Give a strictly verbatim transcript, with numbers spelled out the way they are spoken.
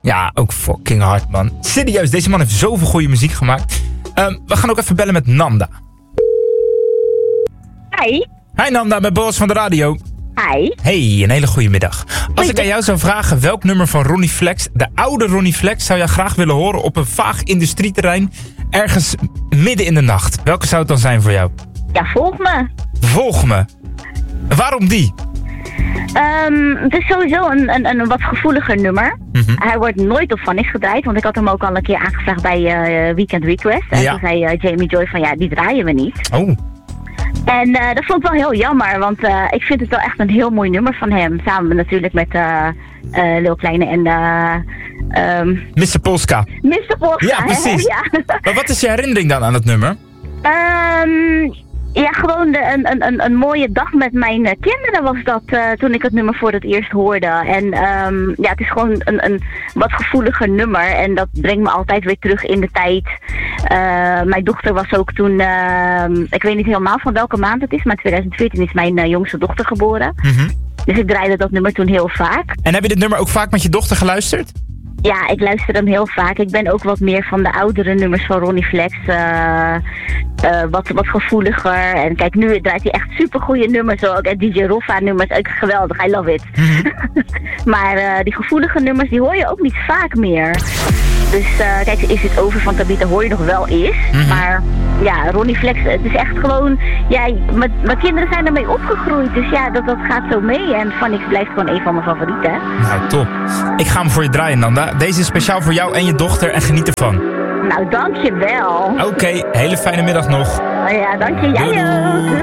Ja, ook fucking hard, man. Serieus, deze man heeft zoveel goede muziek gemaakt. Um, we gaan ook even bellen met Nanda. Hi. Hi Nanda, met Boris van de radio. Hi. Hey, een hele goede middag. Als ik aan jou zou vragen welk nummer van Ronnie Flex, de oude Ronnie Flex, zou jij graag willen horen op een vaag industrieterrein ergens midden in de nacht? Welke zou het dan zijn voor jou? Ja, volg me. Volg me. Waarom die? Um, het is sowieso een, een, een wat gevoeliger nummer. Mm-hmm. Hij wordt nooit op Van Is gedraaid, want ik had hem ook al een keer aangevraagd bij uh, Weekend Request. En ja. toen zei uh, Jamie Joy van ja, die draaien we niet. Oh. En uh, dat vond ik wel heel jammer, want uh, ik vind het wel echt een heel mooi nummer van hem. Samen natuurlijk met uh, uh, Lil Kleine en uh, um, mister Polska. mister Polska, ja, precies. Ja. Maar wat is je herinnering dan aan het nummer? Um, ja, gewoon de, een, een, een mooie dag met mijn uh, kinderen was dat uh, toen ik het nummer voor het eerst hoorde. En um, ja, het is gewoon een, een wat gevoeliger nummer en dat brengt me altijd weer terug in de tijd. Uh, mijn dochter was ook toen, uh, ik weet niet helemaal van welke maand het is, maar twintig veertien is mijn uh, jongste dochter geboren. Mm-hmm. Dus ik draaide dat nummer toen heel vaak. En heb je dit nummer ook vaak met je dochter geluisterd? Ja, ik luister hem heel vaak. Ik ben ook wat meer van de oudere nummers van Ronnie Flex. Uh, uh, wat, wat gevoeliger. En kijk, nu draait hij echt supergoeie nummers. Ook D J Roffa nummers. Ook geweldig, I love it. Mm-hmm. Maar uh, die gevoelige nummers, die hoor je ook niet vaak meer. Dus uh, kijk, Is het over van Tabita hoor je nog wel eens. Mm-hmm. Maar ja, Ronnie Flex, het is echt gewoon... Ja, mijn kinderen zijn ermee opgegroeid. Dus ja, dat, dat gaat zo mee. En Van X blijft gewoon een van mijn favorieten. Nou, top. Ik ga hem voor je draaien, Nanda. Deze is speciaal voor jou en je dochter en geniet ervan. Nou, dankjewel. Oké, okay, hele fijne middag nog. Oh ja, dank je. Jij ook.